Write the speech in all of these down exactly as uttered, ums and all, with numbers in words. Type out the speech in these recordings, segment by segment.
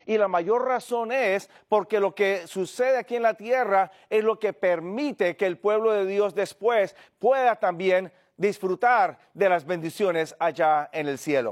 Y la mayor razón es porque lo que sucede aquí en la tierra es lo que permite que el pueblo de Dios después pueda también disfrutar de las bendiciones allá en el cielo.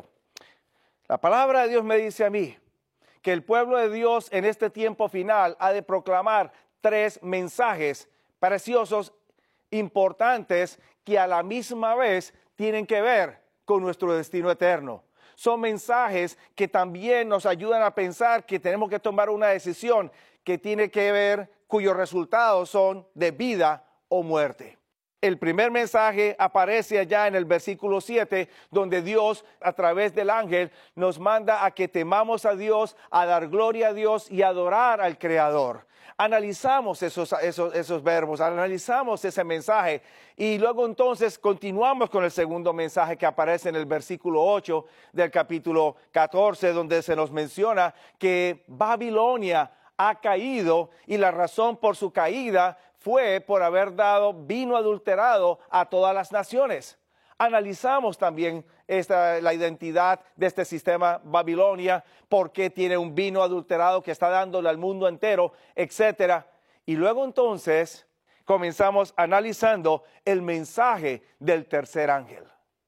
La palabra de Dios me dice a mí que el pueblo de Dios en este tiempo final ha de proclamar tres mensajes preciosos, importantes, que a la misma vez tienen que ver con nuestro destino eterno. Son mensajes que también nos ayudan a pensar que tenemos que tomar una decisión que tiene que ver, cuyos resultados son de vida o muerte. El primer mensaje aparece allá en el versículo siete, donde Dios, a través del ángel, nos manda a que temamos a Dios, a dar gloria a Dios y adorar al Creador. Analizamos esos, esos, esos verbos, analizamos ese mensaje y luego entonces continuamos con el segundo mensaje que aparece en el versículo ocho del capítulo catorce, donde se nos menciona que Babilonia ha caído y la razón por su caída fue por haber dado vino adulterado a todas las naciones. Analizamos también esta, la identidad de este sistema Babilonia, por qué tiene un vino adulterado que está dándole al mundo entero, etcétera. Y luego entonces comenzamos analizando el mensaje del tercer ángel.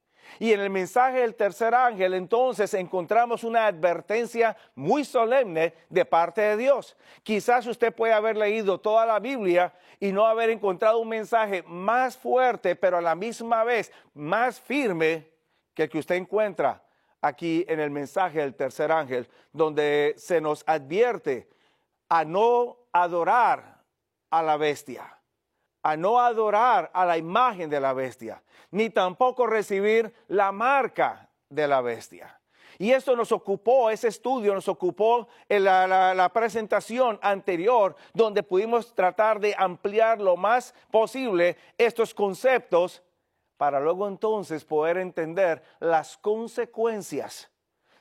Y en el mensaje del tercer ángel entonces encontramos una advertencia muy solemne de parte de Dios. Quizás usted puede haber leído toda la Biblia y no haber encontrado un mensaje más fuerte, pero a la misma vez más firme que el que usted encuentra aquí en el mensaje del tercer ángel, donde se nos advierte a no adorar a la bestia, a no adorar a la imagen de la bestia, ni tampoco recibir la marca de la bestia. Y esto nos ocupó, ese estudio nos ocupó en la, la, la presentación anterior, donde pudimos tratar de ampliar lo más posible estos conceptos, para luego entonces poder entender las consecuencias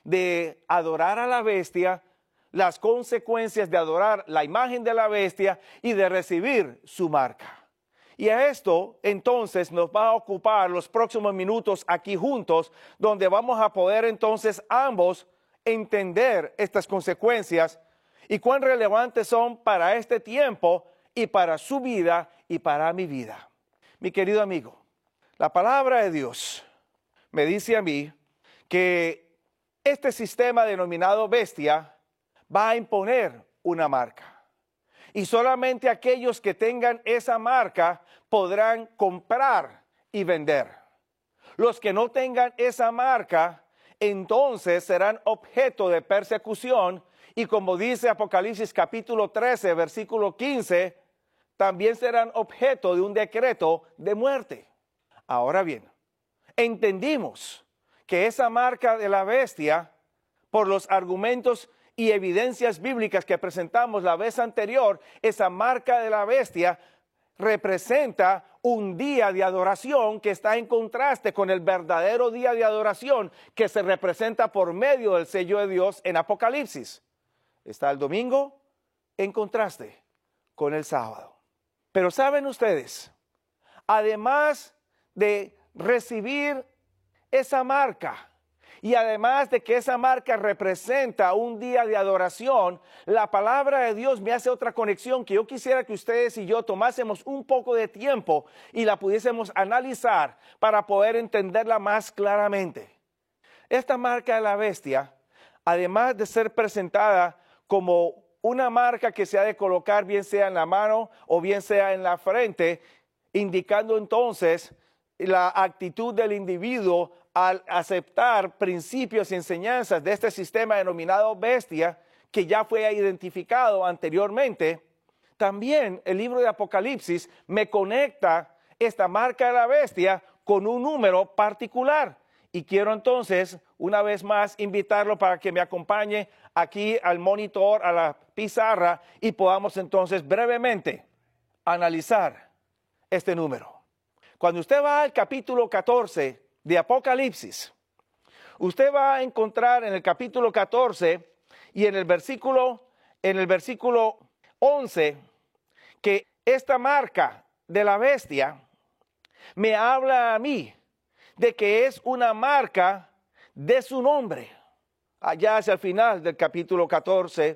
de adorar a la bestia, las consecuencias de adorar la imagen de la bestia y de recibir su marca. Y a esto entonces nos va a ocupar los próximos minutos aquí juntos, donde vamos a poder entonces ambos entender estas consecuencias y cuán relevantes son para este tiempo y para su vida y para mi vida. Mi querido amigo, la palabra de Dios me dice a mí que este sistema denominado bestia va a imponer una marca. Y solamente aquellos que tengan esa marca podrán comprar y vender. Los que no tengan esa marca, entonces serán objeto de persecución. Y como dice Apocalipsis capítulo trece, versículo quince, también serán objeto de un decreto de muerte. Ahora bien, entendimos que esa marca de la bestia, por los argumentos y evidencias bíblicas que presentamos la vez anterior, esa marca de la bestia representa un día de adoración que está en contraste con el verdadero día de adoración que se representa por medio del sello de Dios en Apocalipsis. Está el domingo en contraste con el sábado. Pero saben ustedes, además de recibir esa marca, y además de que esa marca representa un día de adoración, la palabra de Dios me hace otra conexión que yo quisiera que ustedes y yo tomásemos un poco de tiempo y la pudiésemos analizar para poder entenderla más claramente. Esta marca de la bestia, además de ser presentada como una marca que se ha de colocar bien sea en la mano o bien sea en la frente, indicando entonces la actitud del individuo al aceptar principios y enseñanzas de este sistema denominado bestia, que ya fue identificado anteriormente, también el libro de Apocalipsis me conecta esta marca de la bestia con un número particular. Y quiero entonces, una vez más, invitarlo para que me acompañe aquí al monitor, a la pizarra, y podamos entonces brevemente analizar este número. Cuando usted va al capítulo catorce de Apocalipsis, usted va a encontrar en el capítulo catorce y en el versículo, en el versículo once, que esta marca de la bestia me habla a mí de que es una marca de su nombre. Allá hacia el final del capítulo catorce,